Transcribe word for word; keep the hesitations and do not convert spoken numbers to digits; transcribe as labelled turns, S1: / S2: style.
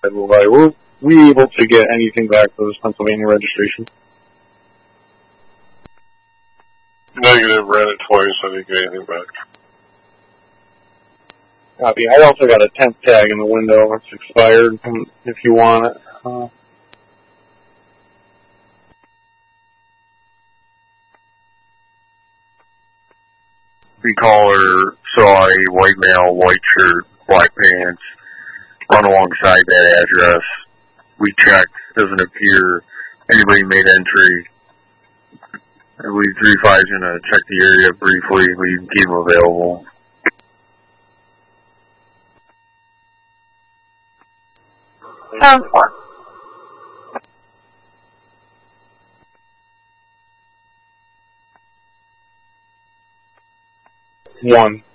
S1: Were we able to get anything back for this Pennsylvania registration?
S2: Negative, ran it twice, I didn't get anything back.
S1: Copy. I also got a temp tag in the window. It's expired if you want it. Uh,
S3: The caller saw a white male, white shirt, black pants, run alongside that address. We checked. Doesn't appear anybody made entry. I believe three five is going to check the area briefly. We can keep him available.
S4: Sounds fun.
S1: one.